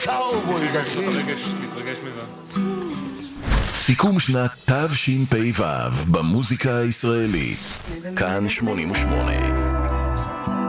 קאובויז, אחי. מתרגש מזה. סיכום שנת תשפ"ו במוזיקה הישראלית. כאן 88.